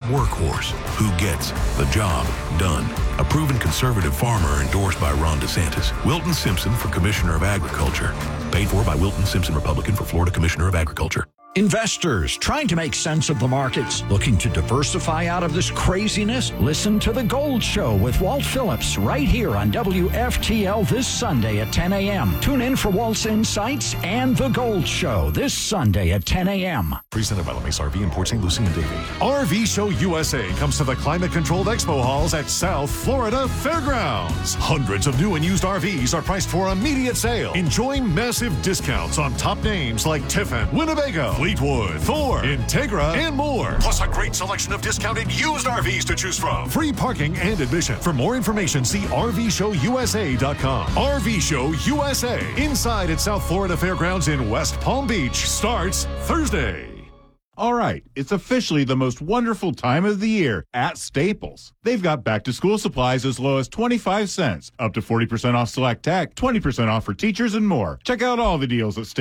workhorse who gets the job done. A proven conservative farmer endorsed by Ron DeSantis. Wilton Simpson for Commissioner of Agriculture. Paid for by Wilton Simpson, Republican, for Florida Commissioner of Agriculture. Investors trying to make sense of the markets, looking to diversify out of this craziness? Listen to The Gold Show with Walt Phillips right here on WFTL this Sunday at 10 a.m. Tune in for Walt's insights and The Gold Show this Sunday at 10 a.m. Presented by LeMace RV in Port St. Lucie and Davie. RV Show USA comes to the climate-controlled expo halls at South Florida Fairgrounds. Hundreds of new and used RVs are priced for immediate sale. Enjoy massive discounts on top names like Tiffin, Winnebago, Fleetwood, Thor, Integra, and more. Plus a great selection of discounted used RVs to choose from. Free parking and admission. For more information, see RVShowUSA.com. RV Show USA, inside at South Florida Fairgrounds in West Palm Beach, starts Thursday. All right, it's officially the most wonderful time of the year at Staples. They've got back-to-school supplies as low as 25 cents, up to 40% off select tech, 20% off for teachers, and more. Check out all the deals at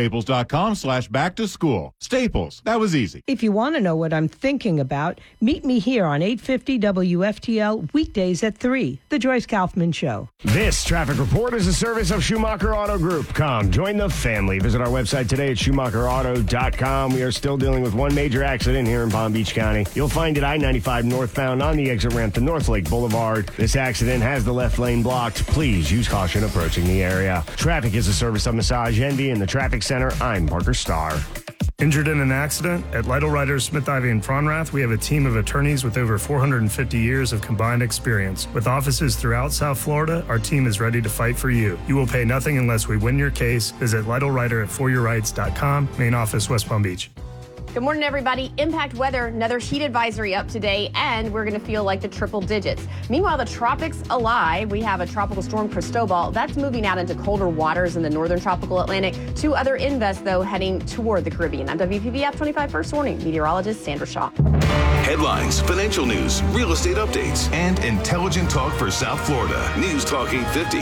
staples.com/back-to-school. Staples, that was easy. If you want to know what I'm thinking about, meet me here on 850 WFTL, weekdays at 3, The Joyce Kaufman Show. This traffic report is a service of Schumacher Auto Group. Come, join the family. Visit our website today at SchumacherAuto.com. We are still dealing with one major accident here in Palm Beach County. You'll find it I-95 northbound on the exit ramp to North Lake Boulevard. This accident has the left lane blocked. Please use caution approaching the area. Traffic is a service of Massage Envy in the Traffic Center. I'm Parker Starr. Injured in an accident? At Lytle Writers, Smith, Ivy, and Fronrath, we have a team of attorneys with over 450 years of combined experience. With offices throughout South Florida, our team is ready to fight for you. You will pay nothing unless we win your case. Visit LytleWriter at foryourrights.com. Main office, West Palm Beach. Good morning, everybody. Impact weather, another heat advisory up today, and we're going to feel like the triple digits. Meanwhile, the tropics alive. We have a tropical storm, Cristobal. That's moving out into colder waters in the northern tropical Atlantic. Two other invests, though, heading toward the Caribbean. I'm WPBF 25 First Warning meteorologist Sandra Shaw. Headlines, financial news, real estate updates, and intelligent talk for South Florida. News Talk 850,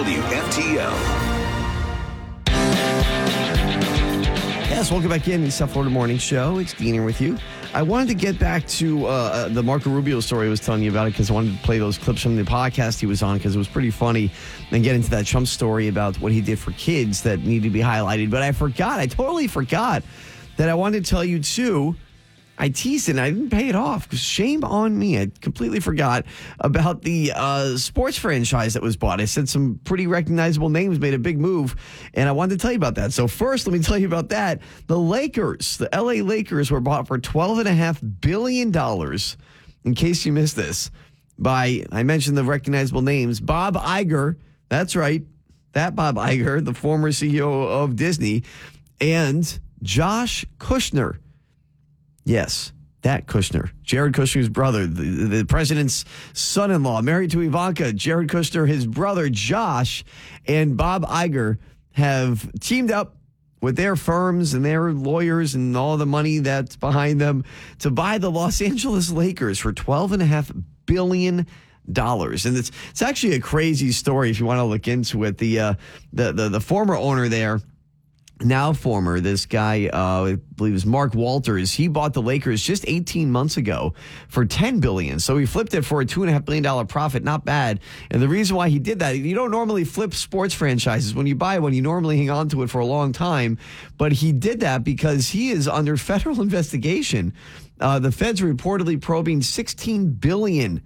WFTL. Yes, welcome back in the South Florida Morning Show. It's Dean here with you. I wanted to get back to the Marco Rubio story I was telling you about it because I wanted to play those clips from the podcast he was on because it was pretty funny and get into that Trump story about what he did for kids that need to be highlighted. But I totally forgot that I wanted to tell you too. I teased it and I didn't pay it off. Shame on me. I completely forgot about the sports franchise that was bought. I said some pretty recognizable names made a big move, and I wanted to tell you about that. So first, let me tell you about that. The Lakers, the L.A. Lakers, were bought for $12.5 billion, in case you missed this, by, I mentioned the recognizable names, Bob Iger. That's right. That Bob Iger, the former CEO of Disney, and Josh Kushner. Yes, that Kushner, Jared Kushner's brother, the president's son-in-law, married to Ivanka. Jared Kushner, his brother Josh, and Bob Iger have teamed up with their firms and their lawyers and all the money that's behind them to buy the Los Angeles Lakers for $12.5 billion. And it's actually a crazy story if you want to look into it. The former owner there, now former, this guy, I believe it was Mark Walters, he bought the Lakers just 18 months ago for $10 billion. So he flipped it for a $2.5 billion profit. Not bad. And the reason why he did that, you don't normally flip sports franchises. When you buy one, you normally hang on to it for a long time. But he did that because he is under federal investigation. The feds are reportedly probing $16 billion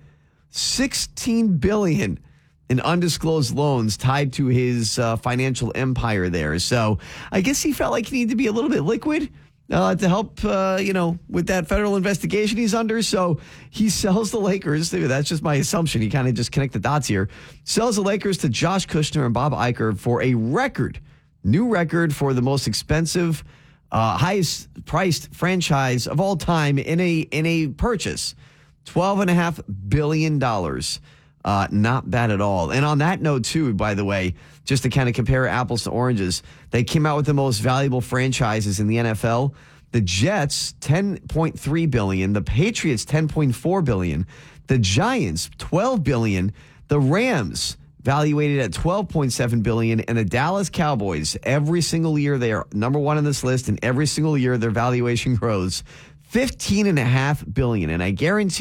in undisclosed loans tied to his financial empire there. So I guess he felt like he needed to be a little bit liquid to help, with that federal investigation he's under. So he sells the Lakers. That's just my assumption. He kind of just connect the dots here. Sells the Lakers to Josh Kushner and Bob Iger for a new record for the most expensive, highest priced franchise of all time in a purchase. $12.5 billion. Not bad at all. And on that note, too, by the way, just to kind of compare apples to oranges, they came out with the most valuable franchises in the NFL. The Jets, $10.3 billion. The Patriots, $10.4 billion. The Giants, $12 billion. The Rams, valuated at $12.7 billion. And the Dallas Cowboys, every single year they are number one on this list, and every single year their valuation grows $15.5 billion. And I guarantee